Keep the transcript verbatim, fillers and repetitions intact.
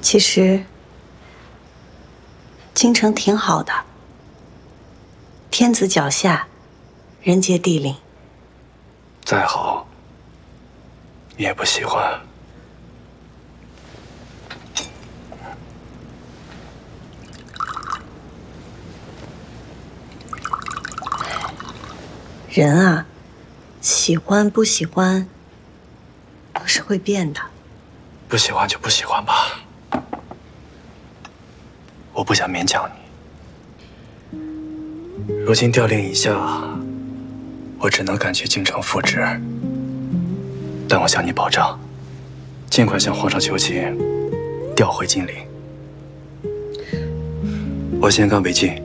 其实，京城挺好的，天子脚下，人杰地灵。 再好，你也不喜欢。 人啊，喜欢不喜欢，都是会变的。 不喜欢就不喜欢吧，我不想勉强你。如今调令已下，我只能赶去京城复职。但我向你保证，尽快向皇上求情，调回金陵。我先赶北进。